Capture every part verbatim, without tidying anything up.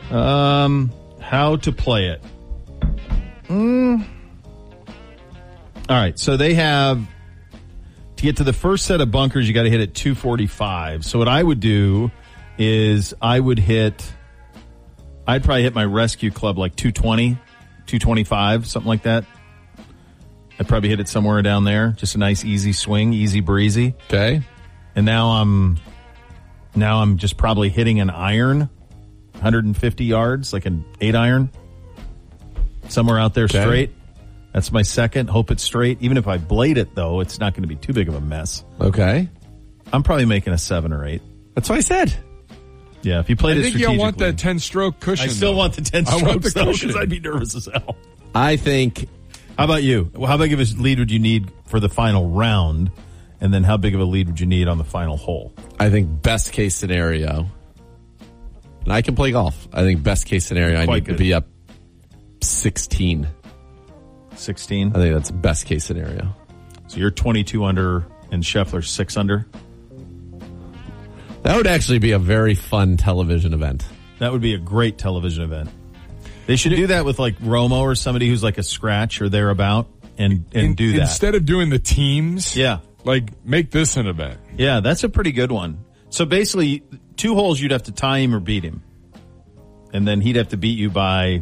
Um, how to play it. Mm. All right, so they have, to get to the first set of bunkers, you got to hit at two forty-five. So what I would do is I would hit, I'd probably hit my rescue club like two twenty, two twenty-five, something like that. I'd probably hit it somewhere down there. Just a nice easy swing, easy breezy. Okay. And now I'm, now I'm just probably hitting an iron, one hundred fifty yards, like an eight iron. Somewhere out there okay. straight. That's my second. Hope it's straight. Even if I blade it, though, it's not going to be too big of a mess. Okay. I'm probably making a seven or eight. That's what I said. Yeah, if you played I it think strategically. you want that ten-stroke cushion. I still though. want the ten strokes, I want the though, cushion. because I'd be nervous as hell. I think... How about you? Well, how big of a lead would you need for the final round? And then how big of a lead would you need on the final hole? I think best case scenario, and I can play golf. I think best case scenario, Quite I need good. to be up sixteen. sixteen? I think that's best case scenario. So you're twenty-two under and Scheffler's six under? That would actually be a very fun television event. That would be a great television event. They should do that with like Romo or somebody who's like a scratch or thereabout and, and In, do that. Instead of doing the teams, Yeah. like make this an event. Yeah, that's a pretty good one. So basically, two holes you'd have to tie him or beat him. And then he'd have to beat you by...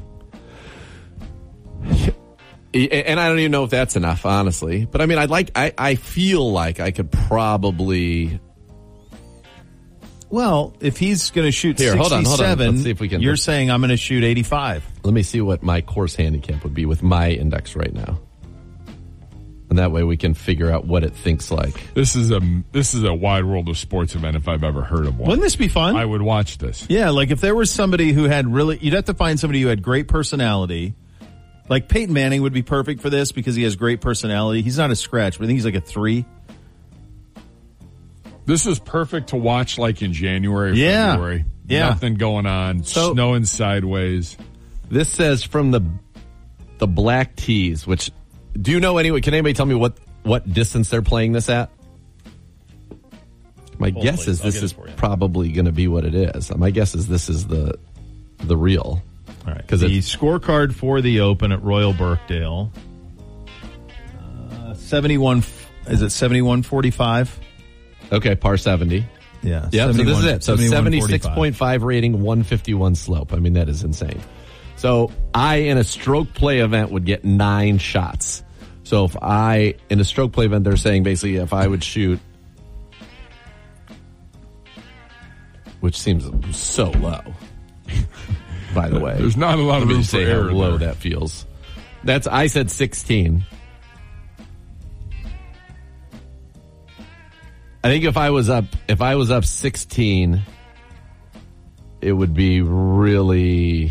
And I don't even know if that's enough, honestly. But I mean, I'd like, I, I feel like I could probably... Well, if he's going to shoot Here, hold on, sixty-seven, hold on. Let's see if we can- you're saying I'm going to shoot eighty-five. Let me see what my course handicap would be with my index right now. And that way we can figure out what it thinks like. This is a this is a wide world of sports event if I've ever heard of one. Wouldn't this be fun? I would watch this. Yeah, like if there was somebody who had really, you'd have to find somebody who had great personality. Like Peyton Manning would be perfect for this because he has great personality. He's not a scratch, but I think he's like a three. This is perfect to watch like in January, Yeah. February. Yeah. Nothing going on. So- snowing sideways. This says from the the black tees, which, do you know anyway, can anybody tell me what, what distance they're playing this at? My Hold, guess please. is I'll this get it is for you. probably going to be what it is. My guess is this is the the real. All right. 'Cause The it- scorecard for the Open at Royal Birkdale. Uh, seventy-one, is it seventy-one forty-five? Okay, par seventy. Yeah. Yeah, so this is it. So seventy-six point forty-five. five rating, one fifty-one slope. I mean, that is insane. So I, in a stroke play event, would get nine shots. So if I, in a stroke play event, they're saying basically if I would shoot, which seems so low, by the way. There's not a lot of Let me room just for say how error low there. that feels. That's, I said sixteen. I think if I was up, if I was up sixteen, it would be really,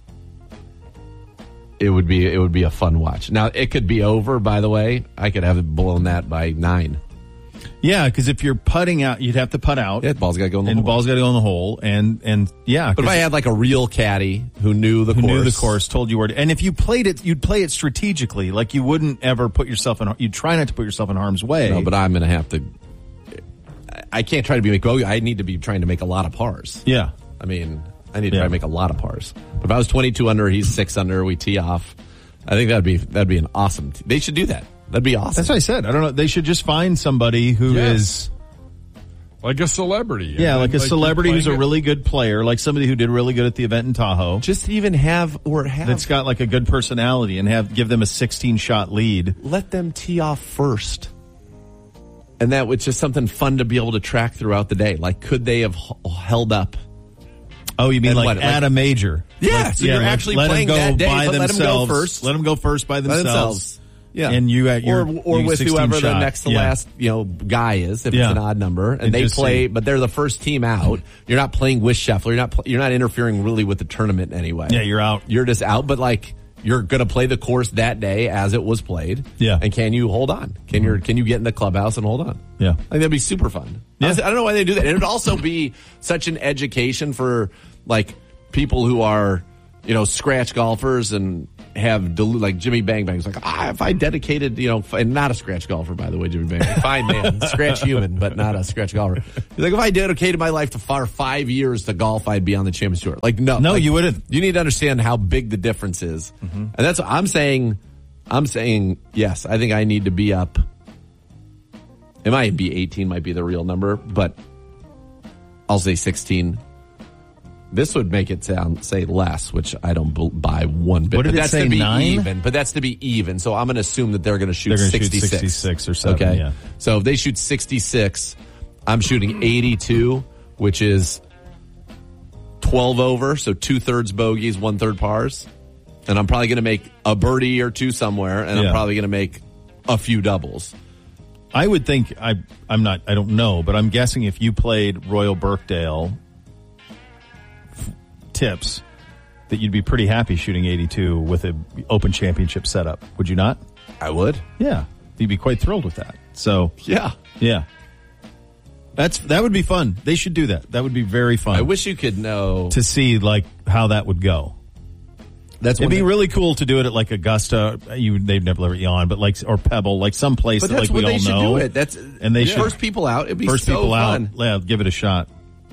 it would be, it would be a fun watch. Now it could be over, by the way. I could have it blown that by nine. Yeah, because if you're putting out, you'd have to putt out. Yeah, the ball's got to go in the and hole. the ball's got to go in the hole. And, and yeah. But if I had like a real caddy who knew the who course. knew the course, told you where to, and if you played it, you'd play it strategically. Like you wouldn't ever put yourself in, you'd try not to put yourself in harm's way. No, but I'm going to have to, I can't try to be make, oh, I need to be trying to make a lot of pars. Yeah. I mean, I need to Yeah. try to make a lot of pars. But if I was twenty-two under, he's six under, we tee off. I think that'd be, that'd be an awesome, t- they should do that. That'd be awesome. That's what I said. I don't know. They should just find somebody who Yes. is, Like a celebrity. yeah, And like a you're celebrity who's a playing it- really good player, like somebody who did really good at the event in Tahoe. Just even have, or have, That's got like a good personality and have, give them a sixteen shot lead. let them tee off first. And that was just something fun to be able to track throughout the day. Like, could they have h- held up? Oh, you mean And like what, at like- a major? Yeah, Like, so you're like, actually let playing them go that day, by but let 'em go themselves. first. Let them go first by By themselves. themselves. Yeah. And you at your, or or your with sixteen whoever the shot. next to Yeah. last, you know, guy is, if Yeah. it's an odd number, and, And they just play, see. but they're the first team out. You're not playing with Scheffler. You're not pl- you're not interfering really with the tournament anyway. Yeah, you're out. You're just out, but like you're going to play the course that day as it was played. Yeah. And can you hold on? Can you can you get in the clubhouse and hold on? Yeah. I think that'd be super fun. Yeah. Honestly, I don't know why they do that. And it'd also be such an education for like people who are you know, scratch golfers and have del- like Jimmy Bang Bang's like, ah, if I dedicated, you know, f- and not a scratch golfer, by the way, Jimmy Bang Bang, fine man, scratch human, but not a scratch golfer. He's like, if I dedicated my life to far five years to golf, I'd be on the Champions Tour. Like, no, No, like, you wouldn't. You need to understand how big the difference is, mm-hmm. and that's what I'm saying. I'm saying yes. I think I need to be up. It might be eighteen, might be the real number, but I'll say sixteen. This would make it sound say less, which I don't b- buy one bit. What did but it that's say, to be nine? even. But that's to be even. So I'm going to assume that they're going to shoot They're gonna shoot sixty-six. sixty-six or seven, Okay. yeah. So if they shoot sixty-six, I'm shooting eighty-two, which is twelve over. So two thirds bogeys, one third pars, and I'm probably going to make a birdie or two somewhere, and Yeah. I'm probably going to make a few doubles. I would think I I'm not I don't know, but I'm guessing if you played Royal Birkdale f- tips, that you'd be pretty happy shooting eighty-two with a Open Championship setup. Would you not? I would. Yeah, you'd be quite thrilled with that. So Yeah. yeah, that's that would be fun. They should do that. That would be very fun. I wish you could know. to see like how that would go. That's It'd one be thing. really cool to do it at like Augusta. You they'd never let you on, but like or Pebble, like some place But that that's like we where all they should know. do it. That's and they should first people out. It'd be first so people fun. out. Yeah, give it a shot.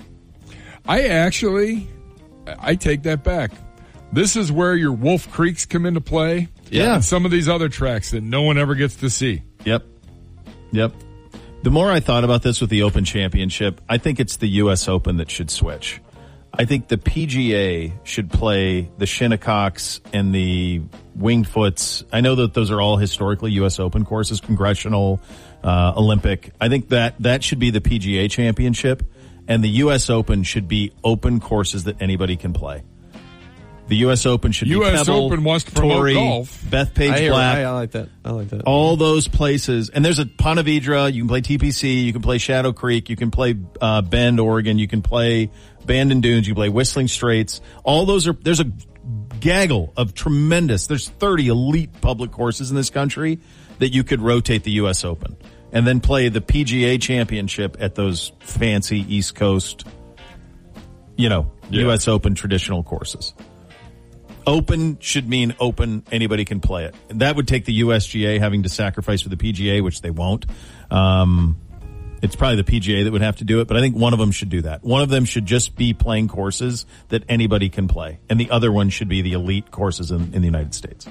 I actually, I take that back. This is where your Wolf Creeks come into play. Yeah. And some of these other tracks that no one ever gets to see. Yep. Yep. The more I thought about this with the Open Championship, I think it's the U S Open that should switch. I think the P G A should play the Shinnecocks and the Winged Foots. I know that those are all historically U S Open courses, Congressional, uh, Olympic. I think that that should be the P G A Championship, and the U S Open should be open courses that anybody can play. The U S Open should U be S Pebble, Open wants to promote Torrey, golf. Bethpage I, hear, Black. I, I like that. I like that. All those places, and there's a Ponte Vedra. You can play T P C. You can play Shadow Creek. You can play uh, Bend, Oregon. You can play Bandon Dunes. You can play Whistling Straits. All those are. There's a gaggle of tremendous. There's thirty elite public courses in this country that you could rotate the U S Open and then play the P G A Championship at those fancy East Coast, you know, Yeah. U S Open traditional courses. Open should mean open. Anybody can play it. That would take the U S G A having to sacrifice for the P G A, which they won't. Um, it's probably the P G A that would have to do it, but I think one of them should do that. One of them should just be playing courses that anybody can play, and the other one should be the elite courses in, in the United States.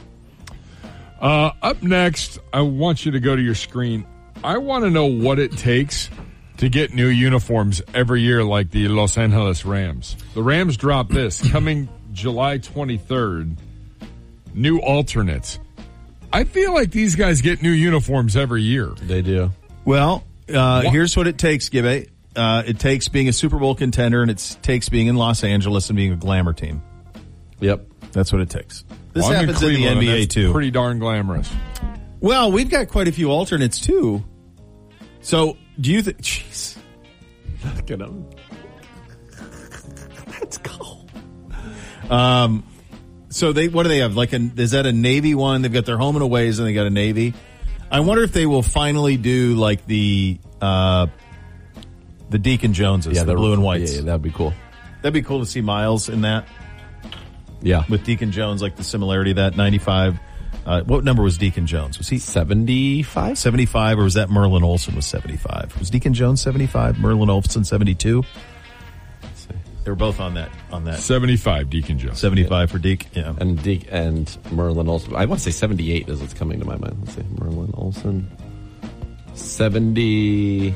Uh, up next, I want you to go to your screen. I want to know what it takes to get new uniforms every year like the Los Angeles Rams. The Rams drop this coming July twenty-third, new alternates. I feel like these guys get new uniforms every year. They do. Well, uh, What? here's what it takes, Gibbe. Uh, it takes being a Super Bowl contender, and it takes being in Los Angeles and being a glamour team. Yep. That's what it takes. This Well, I'm happens in, the Cleveland, N B A and that's too. Pretty darn glamorous. Well, we've got quite a few alternates too. So, do you think? Jeez, Look at them. Let's go. Um, so they what do they have? Like, a, is that a Navy one? They've got their home and aways, and they got a Navy. I wonder if they will finally do like the uh, the Deacon Joneses, the they're- blue and whites. Yeah, that'd be cool. That'd be cool to see Miles in that Yeah. with Deacon Jones, like the similarity of that ninety-five. Uh, what number was Deacon Jones? Was he seventy-five? seventy-five, or was that Merlin Olsen was seventy-five? Was Deacon Jones seventy-five? Merlin Olsen seventy-two? They were both on that on that seventy-five, Deacon Jones. seventy-five for Deke. Yeah. And Deke and Merlin Olsen. I want to say seventy-eight is what's coming to my mind. Let's see. Merlin Olsen. seventy-four.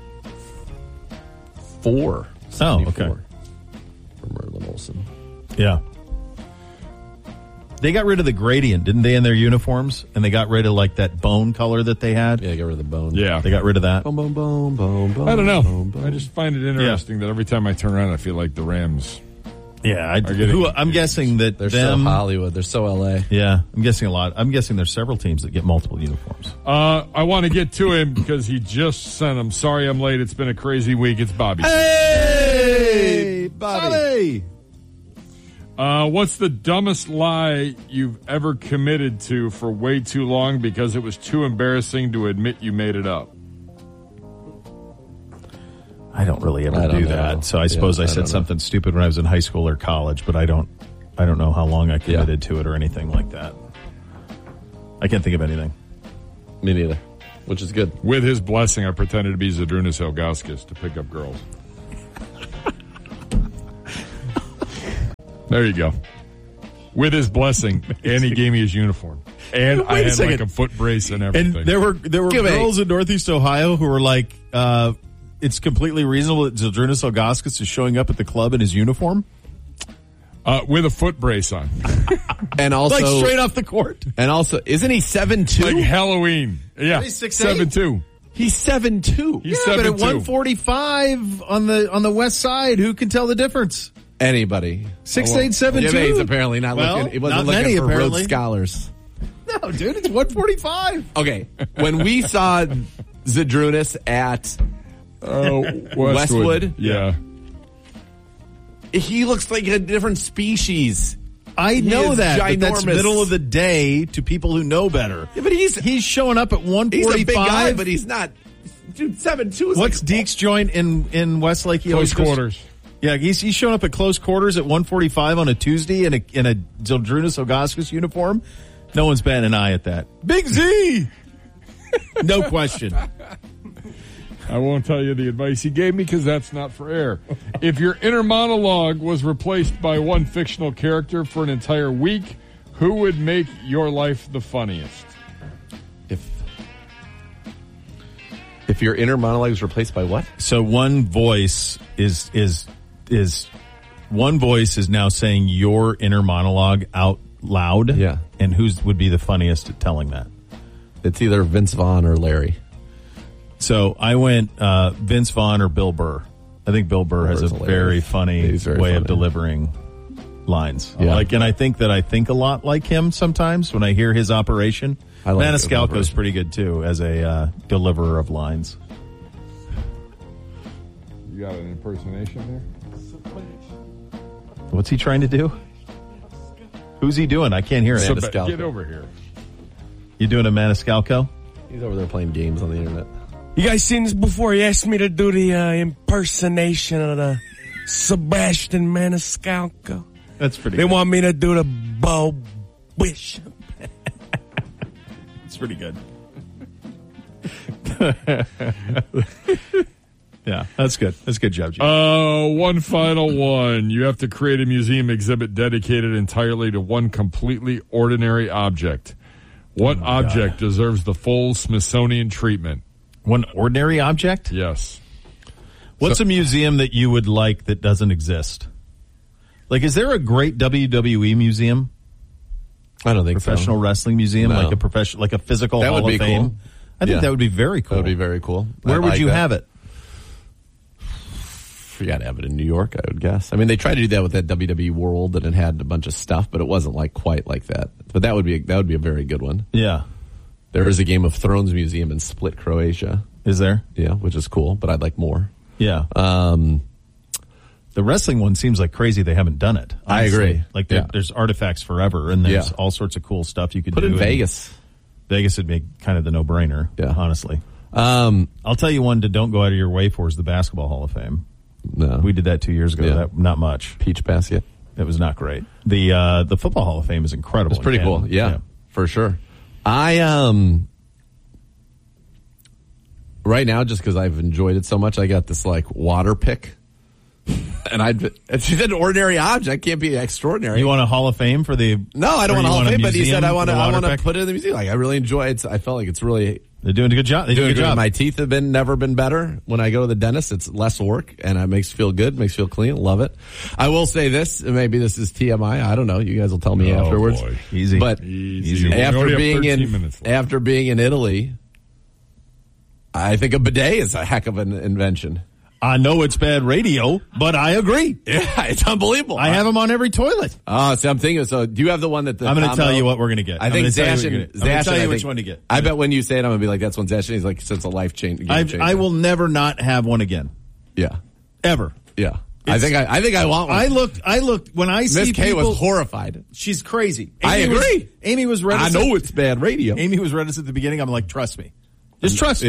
Oh, okay. For Merlin Olsen. Yeah. They got rid of the gradient, didn't they, in their uniforms? And they got rid of like that bone color that they had. Yeah, get rid of the bone. Yeah. They got rid of that. Boom, boom, boom, boom, boom. I don't know. Boom, boom. I just find it interesting that every time I turn around, I feel like the Rams. Yeah, I, getting who, I'm guessing that They're them. so Hollywood. They're so L A. Yeah, I'm guessing a lot. I'm guessing there's several teams that get multiple uniforms. Uh, I want to get to him because he just sent them. Sorry I'm late. It's been a crazy week. It's Bobby. Hey, Bobby. Uh, what's the dumbest lie you've ever committed to for way too long because it was too embarrassing to admit you made it up? I don't really ever I don't do know. that. So I Yeah, suppose I, I said don't know. something stupid when I was in high school or college, but I don't. I don't know how long I committed yeah. to it or anything like that. I can't think of anything. Me neither, which is good. With his blessing, I pretended to be Zydrunas Ilgauskas to pick up girls. There you go. With his blessing, and he gave me his uniform. And Wait I had like a foot brace and everything. And there were there were Give girls me. in Northeast Ohio who were like, uh, it's completely reasonable that Zydrunas Ilgauskas is showing up at the club in his uniform? Uh, with a foot brace on. And also... Like straight off the court. And also, isn't he seven two? Like Halloween. Yeah, he's six seven two. He's seven two. He's yeah, seven two. But at one forty-five on the on the west side, who can tell the difference? Anybody. Six eight seven two. He's apparently not well, looking. He wasn't not looking many, for apparently. Rhodes Scholars. No, dude, it's one forty-five. Okay, when we saw Zydrunas at uh, Westwood, Westwood, yeah, he looks like a different species. I he know that, ginormous. but that's middle of the day to people who know better. Yeah, but he's he's showing up at one forty-five. He's a big guy, but he's not. Dude, seven two. What's like, Deke's joint in in Westlake? He close quarters. Yeah, he's he's showing up at close quarters at one forty-five on a Tuesday in a in a Zydrunas Ilgauskas uniform. No one's batting an eye at that. Big Z! No question. I won't tell you the advice he gave me because that's not for air. If your inner monologue was replaced by one fictional character for an entire week, who would make your life the funniest? If if your inner monologue is replaced by what? So one voice is is is one voice is now saying your inner monologue out loud. Yeah. And who's would be the funniest at telling that? It's either Vince Vaughn or Larry. So I went uh, Vince Vaughn or Bill Burr. I think Bill Burr Burr's has a hilarious. very funny very way funny. of delivering lines. Yeah. Like, and I think that I think a lot like him sometimes when I hear his operation. I like Maniscalco's pretty good too as a uh, deliverer of lines. You got an impersonation there? What's he trying to do? Who's he doing? I can't hear it. So, Maniscalco. get over here. You doing a Maniscalco? He's over there playing games on the internet. You guys seen this before? He asked me to do the uh, impersonation of the Sebastian Maniscalco. That's pretty They good. want me to do the Bo Bishop. It's pretty good. Yeah, that's good. That's a good job, Jim. Uh, one final one. You have to create a museum exhibit dedicated entirely to one completely ordinary object. What Oh, object God. deserves the full Smithsonian treatment? One ordinary object? Yes. What's So- a museum that you would like that doesn't exist? Like, is there a great W W E museum? I don't think Professional so. wrestling museum, No. like a professional, like a physical That Hall would of be Fame? cool. I think Yeah. that would be very cool. That would be very cool. Where I would like you that. have it? You got to have it in New York, I would guess. I mean, they tried to do that with that W W E World, and it had a bunch of stuff, but it wasn't like quite like that. But that would be that would be a very good one. Yeah. There is a Game of Thrones museum in Split, Croatia. Is there? Yeah, which is cool, but I'd like more. Yeah. Um, The wrestling one seems like crazy they haven't done it. I honestly. agree. Like there, Yeah. there's artifacts forever, and there's Yeah. all sorts of cool stuff you could put do. in and Vegas. Vegas would be kind of the no-brainer, Yeah. honestly. Um, I'll tell you one to don't go out of your way for is the Basketball Hall of Fame. no, We did that two years ago. Yeah. That, not much. Peach Basket. It was not great. The uh, the Football Hall of Fame is incredible. It's pretty in cool. Canada. Yeah, for sure. I um, right now, just because I've enjoyed it so much, I got this like water pick, and I'd it's an ordinary object. Can't be extraordinary. You want a Hall of Fame for the? No, I or don't want you a Hall of want a Fame, but he museum said I for want to. the I water want to pick? put it in the museum. Like I really enjoy it. I felt like it's really They're doing a good job. They do a doing good good. job. My teeth have been never been better. When I go to the dentist, it's less work, and it makes me feel good. Makes me feel clean. Love it. I will say this. Maybe this is T M I. I don't know. You guys will tell me Oh, afterwards. boy. Easy. But Easy. We after already have being thirteen in minutes left. after being in Italy, I think a bidet is a heck of an invention. I know it's bad radio, but I agree. Yeah, it's unbelievable. I have them on every toilet. Oh, so I'm thinking. So, do you have the one that the I'm going to combo- tell you what we're going to get. I I'm think gonna tell you what Zashin. you're gonna- I'm going to tell Zashin, you I which think- one to get. I bet when you say it, I'm going to be like, "That's one Zashin." He's like, "Since a life change." game I've, changer. I will never not have one again, Yeah, ever. yeah. I It's- think I, I think I want one. I looked. I looked when I see Miss K people. was horrified. She's crazy. I Amy was- agree. Amy was I reticent. know it's bad radio. Amy was reticent at the beginning. I'm like, trust me, just trust me. Yeah.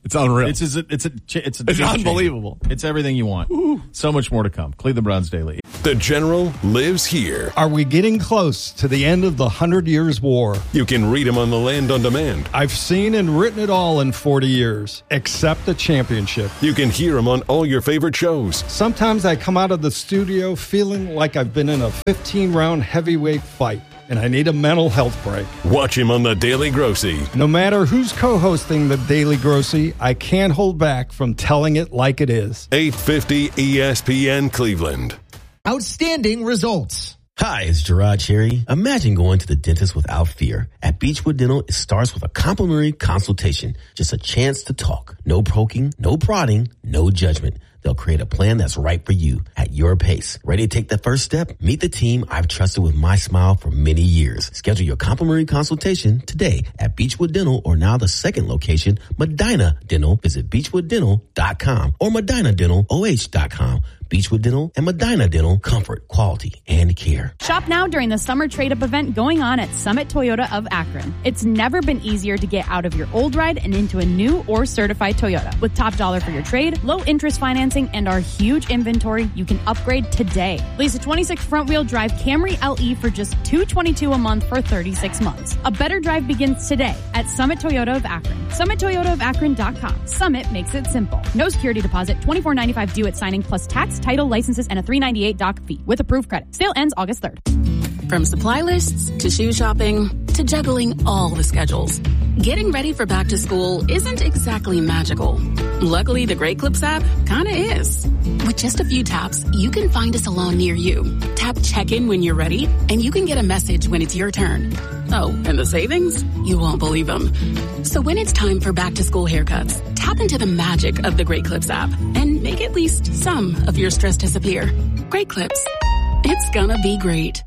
It's unreal. It's a, it's a, it's a, It's unbelievable. It's everything you want. Ooh. So much more to come. Cleveland Browns Daily. The General lives here. Are we getting close to the end of the Hundred Years' War? You can read him on the Land on Demand. I've seen and written it all in forty years, except the championship. You can hear him on all your favorite shows. Sometimes I come out of the studio feeling like I've been in a fifteen-round heavyweight fight, and I need a mental health break. Watch him on The Daily Grossy. No matter who's co-hosting The Daily Grossy, I can't hold back from telling it like it is. eight fifty E S P N Cleveland. Outstanding results. Hi, it's Gerard Cherry. Imagine going to the dentist without fear. At Beechwood Dental, it starts with a complimentary consultation. Just a chance to talk. No poking, no prodding, no judgment. They'll create a plan that's right for you at your pace. Ready to take the first step? Meet the team I've trusted with my smile for many years. Schedule your complimentary consultation today at Beechwood Dental, or now the second location, Medina Dental. Visit beechwood dental dot com or medina dental o h dot com. Beechwood Dental and Medina Dental, comfort, quality, and care. Shop now during the summer trade-up event going on at Summit Toyota of Akron. It's never been easier to get out of your old ride and into a new or certified Toyota. With top dollar for your trade, low interest financing, and our huge inventory, you can upgrade today. Lease a twenty-six front-wheel drive Camry L E for just two hundred twenty-two dollars a month for thirty-six months. A better drive begins today at Summit Toyota of Akron. summit toyota of akron dot com. Summit makes it simple. No security deposit, twenty-four ninety-five due at signing, plus tax, title, licenses, and a three ninety-eight doc fee with approved credit. Sale ends August third. From supply lists to shoe shopping to juggling all the schedules, getting ready for back to school isn't exactly magical. Luckily, the Great Clips app kinda is. With just a few taps, you can find a salon near you. Tap check-in when you're ready, and you can get a message when it's your turn. Oh, and the savings? You won't believe them. So when it's time for back to school haircuts, tap into the magic of the Great Clips app and make at least some of your stress disappear. Great Clips. It's gonna be great.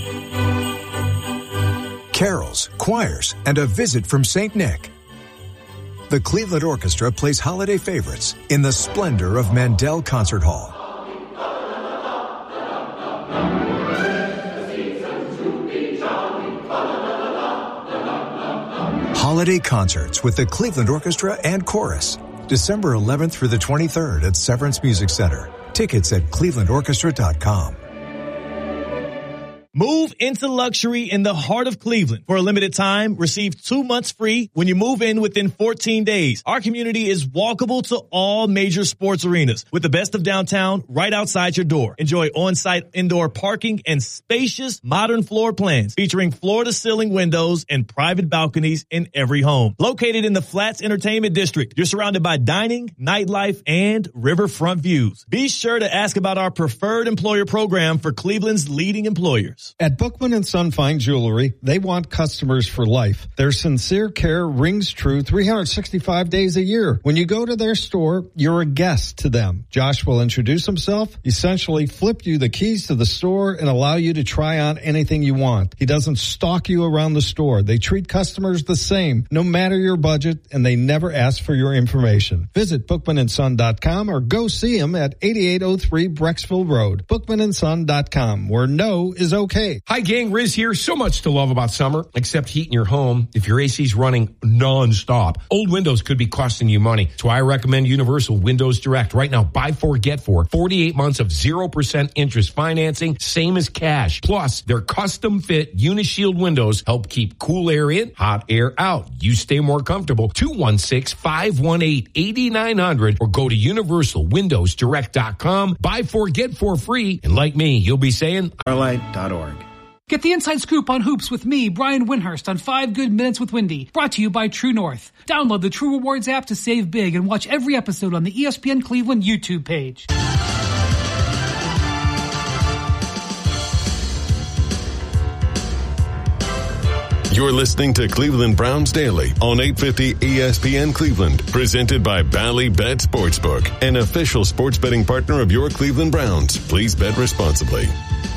Carols, choirs, and a visit from Saint Nick. The Cleveland Orchestra plays holiday favorites in the splendor of Mandel Concert Hall. Holiday concerts with the Cleveland Orchestra and Chorus. December eleventh through the twenty-third at Severance Music Center. Tickets at cleveland orchestra dot com. Move into luxury in the heart of Cleveland. For a limited time, receive two months free when you move in within fourteen days. Our community is walkable to all major sports arenas with the best of downtown right outside your door. Enjoy on-site indoor parking and spacious modern floor plans featuring floor-to-ceiling windows and private balconies in every home. Located in the Flats Entertainment District, you're surrounded by dining, nightlife, and riverfront views. Be sure to ask about our preferred employer program for Cleveland's leading employers. At Bookman and Son Fine Jewelry, they want customers for life. Their sincere care rings true three hundred sixty-five days a year. When you go to their store, you're a guest to them. Josh will introduce himself, essentially flip you the keys to the store, and allow you to try on anything you want. He doesn't stalk you around the store. They treat customers the same, no matter your budget, and they never ask for your information. Visit bookman and son dot com or go see him at eighty-eight oh three Brecksville Road. bookman and son dot com, where no is okay. Hi, gang. Riz here. So much to love about summer, except heat in your home. If your A C's running non-stop, old windows could be costing you money. So I recommend Universal Windows Direct. Right now, buy four, get four. forty-eight months of zero percent interest financing, same as cash. Plus, their custom-fit Unishield windows help keep cool air in, hot air out. You stay more comfortable. two one six, five one eight, eight nine zero zero or go to universal windows direct dot com. Buy four, get four free. And like me, you'll be saying starlight dot org. Get the inside scoop on hoops with me, Brian Windhurst, on Five Good Minutes with Wendy, brought to you by True North. Download the True Rewards app to save big and watch every episode on the E S P N Cleveland YouTube page. You're listening to Cleveland Browns Daily on eight fifty E S P N Cleveland, presented by Bally Bet Sportsbook, an official sports betting partner of your Cleveland Browns. Please bet responsibly.